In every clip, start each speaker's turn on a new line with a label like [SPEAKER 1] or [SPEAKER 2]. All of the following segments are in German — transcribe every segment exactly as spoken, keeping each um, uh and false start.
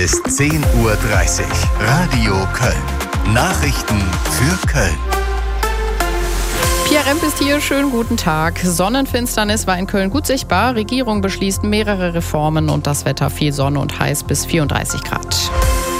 [SPEAKER 1] Ist zehn Uhr dreißig. Radio Köln. Nachrichten für Köln.
[SPEAKER 2] Pia Remp ist hier, schönen guten Tag. Sonnenfinsternis war in Köln gut sichtbar. Regierung beschließt mehrere Reformen und das Wetter viel Sonne und heiß bis vierunddreißig Grad.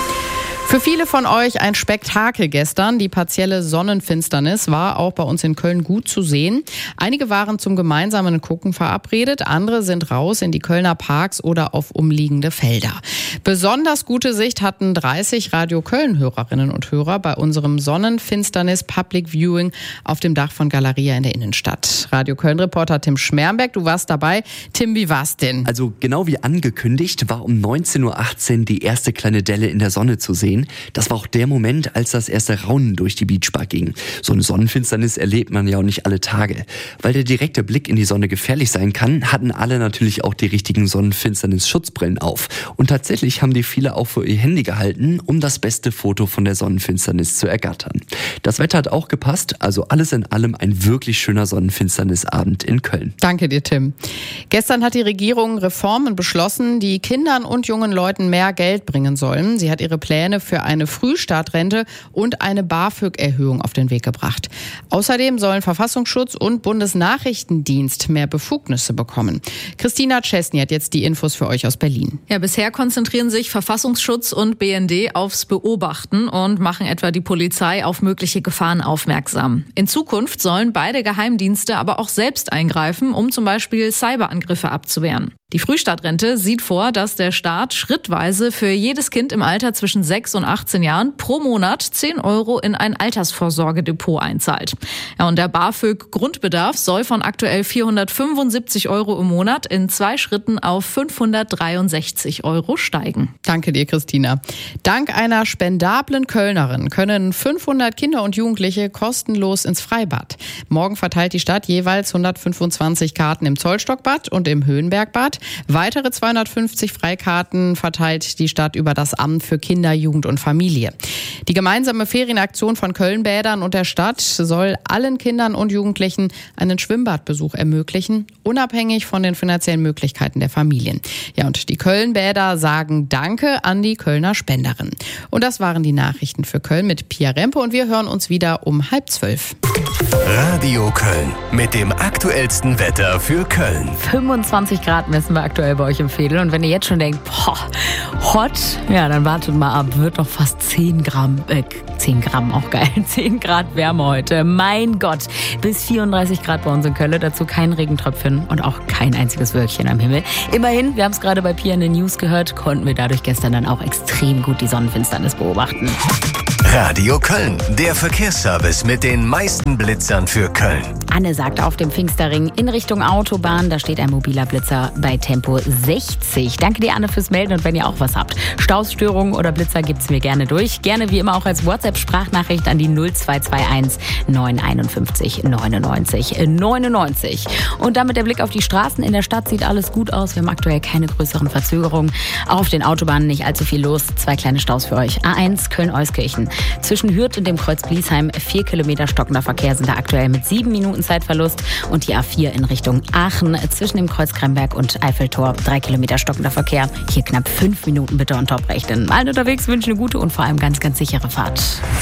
[SPEAKER 2] Für viele von euch ein Spektakel gestern. Die partielle Sonnenfinsternis war auch bei uns in Köln gut zu sehen. Einige waren zum gemeinsamen Gucken verabredet, andere sind raus in die Kölner Parks oder auf umliegende Felder. Besonders gute Sicht hatten dreißig Radio Köln-Hörerinnen und Hörer bei unserem Sonnenfinsternis Public Viewing auf dem Dach von Galeria in der Innenstadt. Radio Köln-Reporter Tim Schmermberg, du warst dabei. Tim, wie war's denn?
[SPEAKER 3] Also genau wie angekündigt war um neunzehn Uhr achtzehn die erste kleine Delle in der Sonne zu sehen. Das war auch der Moment, als das erste Raunen durch die Beachbar ging. So eine Sonnenfinsternis erlebt man ja auch nicht alle Tage. Weil der direkte Blick in die Sonne gefährlich sein kann, hatten alle natürlich auch die richtigen Sonnenfinsternis-Schutzbrillen auf. Und tatsächlich haben die viele auch für ihr Handy gehalten, um das beste Foto von der Sonnenfinsternis zu ergattern. Das Wetter hat auch gepasst, also alles in allem ein wirklich schöner Sonnenfinsternisabend in Köln.
[SPEAKER 2] Danke dir, Tim. Gestern hat die Regierung Reformen beschlossen, die Kindern und jungen Leuten mehr Geld bringen sollen. Sie hat ihre Pläne für eine Frühstartrente und eine BAföG-Erhöhung auf den Weg gebracht. Außerdem sollen Verfassungsschutz und Bundesnachrichtendienst mehr Befugnisse bekommen. Christina Czesny hat jetzt die Infos für euch aus Berlin.
[SPEAKER 4] Ja, bisher konzentrieren sich Verfassungsschutz und B N D aufs Beobachten und machen etwa die Polizei auf mögliche Gefahren aufmerksam. In Zukunft sollen beide Geheimdienste aber auch selbst eingreifen, um zum Beispiel Cyberangriffe abzuwehren. Die Frühstartrente sieht vor, dass der Staat schrittweise für jedes Kind im Alter zwischen sechs und achtzehn Jahren pro Monat zehn Euro in ein Altersvorsorgedepot einzahlt. Ja, und der BAföG-Grundbedarf soll von aktuell vierhundertfünfundsiebzig Euro im Monat in zwei Schritten auf fünfhundertdreiundsechzig Euro steigen.
[SPEAKER 2] Danke dir, Christina. Dank einer spendablen Kölnerin können fünfhundert Kinder und Jugendliche kostenlos ins Freibad. Morgen verteilt die Stadt jeweils hundertfünfundzwanzig Karten im Zollstockbad und im Höhenbergbad. Weitere zweihundertfünfzig Freikarten verteilt die Stadt über das Amt für Kinder, Jugend und Familie. Die gemeinsame Ferienaktion von Kölnbädern und der Stadt soll allen Kindern und Jugendlichen einen Schwimmbadbesuch ermöglichen, unabhängig von den finanziellen Möglichkeiten der Familien. Ja, und die Kölnbäder sagen Danke an die Kölner Spenderin. Und das waren die Nachrichten für Köln mit Pia Rempe und wir hören uns wieder um halb zwölf.
[SPEAKER 1] Radio Köln mit dem aktuellsten Wetter für Köln.
[SPEAKER 5] fünfundzwanzig Grad messen wir aktuell bei euch im Veedel. Und wenn ihr jetzt schon denkt, boah, hot, ja, dann wartet mal ab. Wird noch fast zehn Gramm, äh, zehn Gramm, auch geil. zehn Grad Wärme heute. Mein Gott. Bis vierunddreißig Grad bei uns in Köln. Dazu kein Regentröpfchen und auch kein einziges Wölkchen am Himmel. Immerhin, wir haben es gerade bei Pia in den News gehört, konnten wir dadurch gestern dann auch extrem gut die Sonnenfinsternis beobachten.
[SPEAKER 1] Radio Köln, der Verkehrsservice mit den meisten Blitzern für Köln.
[SPEAKER 5] Anne sagt auf dem Pfingsterring in Richtung Autobahn, da steht ein mobiler Blitzer bei Tempo sechzig. Danke dir, Anne, fürs Melden und wenn ihr auch was habt. Stausstörungen oder Blitzer gibt's mir gerne durch. Gerne wie immer auch als WhatsApp-Sprachnachricht an die null zwei zwei eins neun einundfünfzig neunundneunzig neunundneunzig. Und damit der Blick auf die Straßen in der Stadt sieht alles gut aus. Wir haben aktuell keine größeren Verzögerungen. Auch auf den Autobahnen nicht allzu viel los. Zwei kleine Staus für euch. A eins Köln-Euskirchen. Zwischen Hürth und dem Kreuz Bliesheim vier Kilometer stockender Verkehr sind da aktuell mit sieben Minuten Zeitverlust. Und die A vier in Richtung Aachen zwischen dem Kreuz Kremberg und Eiffeltor drei Kilometer stockender Verkehr. Hier knapp fünf Minuten bitte on top rechnen. Allen unterwegs wünschen eine gute und vor allem ganz, ganz sichere Fahrt.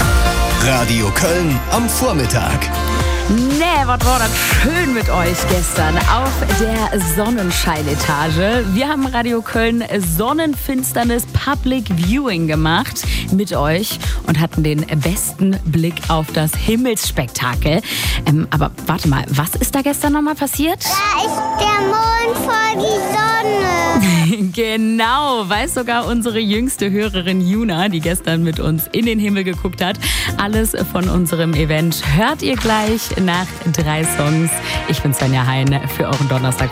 [SPEAKER 1] Radio Köln am Vormittag.
[SPEAKER 5] Nee, was war das schön mit euch gestern auf der Sonnenscheinetage. Wir haben Radio Köln Sonnenfinsternis Public Viewing gemacht mit euch und hatten den besten Blick auf das Himmelsspektakel. Ähm, aber warte mal, was ist da gestern nochmal passiert?
[SPEAKER 6] Da ist der Mond vor die Sonne.
[SPEAKER 5] Genau, weiß sogar unsere jüngste Hörerin Juna, die gestern mit uns in den Himmel geguckt hat. Alles von unserem Event hört ihr gleich nach drei Songs. Ich bin Svenja Hein für euren Donnerstag.